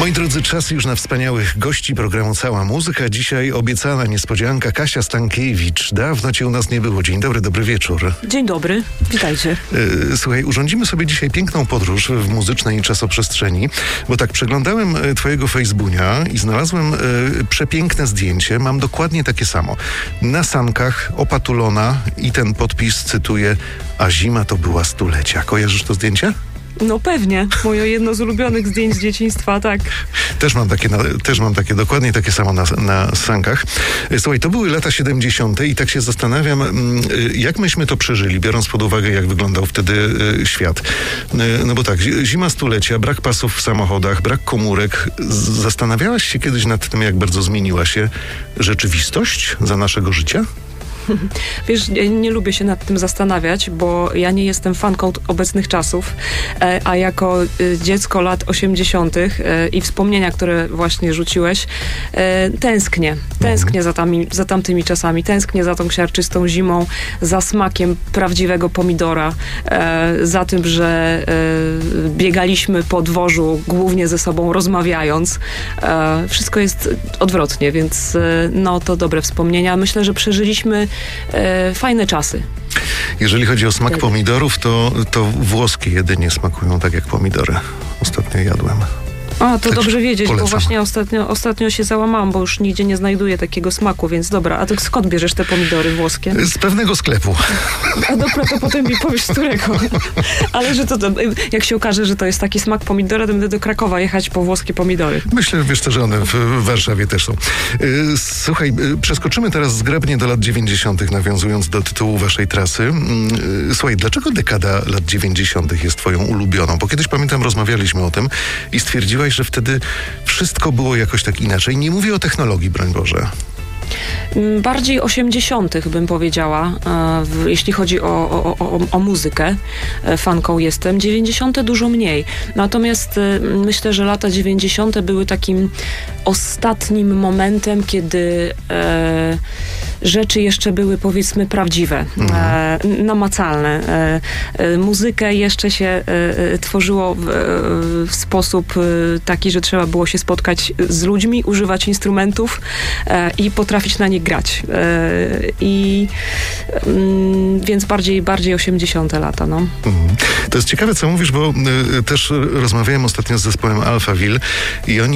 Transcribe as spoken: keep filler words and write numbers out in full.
Moi drodzy, czas już na wspaniałych gości programu Cała Muzyka. Dzisiaj obiecana niespodzianka Kasia Stankiewicz. Dawno cię u nas nie było. Dzień dobry, dobry wieczór. Dzień dobry, witajcie. Słuchaj, urządzimy sobie dzisiaj piękną podróż w muzycznej czasoprzestrzeni, bo tak przeglądałem twojego Facebooka i znalazłem przepiękne zdjęcie. Mam dokładnie takie samo. Na sankach opatulona i ten podpis, cytuję: a zima to była stulecia. Kojarzysz to zdjęcie? No pewnie. Moje jedno z ulubionych zdjęć z dzieciństwa, tak. Też mam takie, też mam takie dokładnie takie samo na, na sankach. Słuchaj, to były lata siedemdziesiąte i tak się zastanawiam, jak myśmy to przeżyli, biorąc pod uwagę, jak wyglądał wtedy świat. No bo tak, zima stulecia, brak pasów w samochodach, brak komórek. Zastanawiałaś się kiedyś nad tym, jak bardzo zmieniła się rzeczywistość za naszego życia? Wiesz, nie, nie lubię się nad tym zastanawiać, bo ja nie jestem fanką obecnych czasów, e, a jako e, dziecko lat osiemdziesiątych e, i wspomnienia, które właśnie rzuciłeś, e, tęsknię. Tęsknię za, tami, za tamtymi czasami. Tęsknię za tą siarczystą zimą, za smakiem prawdziwego pomidora, e, za tym, że e, biegaliśmy po dworzu, głównie ze sobą rozmawiając. E, wszystko jest odwrotnie, więc e, no to dobre wspomnienia. Myślę, że przeżyliśmy E, fajne czasy. Jeżeli chodzi o smak Wtedy. pomidorów, to, to włoskie jedynie smakują tak jak pomidory. Ostatnio jadłem. A, to tak dobrze wiedzieć, polecam. Bo właśnie ostatnio, ostatnio się załamałam, bo już nigdzie nie znajduję takiego smaku, więc dobra. A ty skąd bierzesz te pomidory włoskie? Z pewnego sklepu. A dobra, to potem mi powiesz, z którego. Ale że to, jak się okaże, że to jest taki smak pomidora, to będę do Krakowa jechać po włoskie pomidory. Myślę, wiesz co, że one w Warszawie też są. Słuchaj, przeskoczymy teraz zgrabnie do lat dziewięćdziesiątych, nawiązując do tytułu waszej trasy. Słuchaj, dlaczego dekada lat dziewięćdziesiątych jest twoją ulubioną? Bo kiedyś, pamiętam, rozmawialiśmy o tym i stwierdziłaś, że wtedy wszystko było jakoś tak inaczej. Nie mówię o technologii, broń Boże. Bardziej osiemdziesiątych bym powiedziała, e, w, jeśli chodzi o, o, o, o muzykę. E, fanką jestem. dziewięćdziesiąte dużo mniej. Natomiast e, myślę, że lata dziewięćdziesiąte były takim ostatnim momentem, kiedy e, rzeczy jeszcze były, powiedzmy, prawdziwe, mhm. e, namacalne. E, e, muzykę jeszcze się e, tworzyło w, e, w sposób e, taki, że trzeba było się spotkać z ludźmi, używać instrumentów e, i potrafić na nich grać. I więc bardziej, bardziej osiemdziesiąte lata, no. To jest ciekawe, co mówisz, bo też rozmawiałem ostatnio z zespołem Alphaville i oni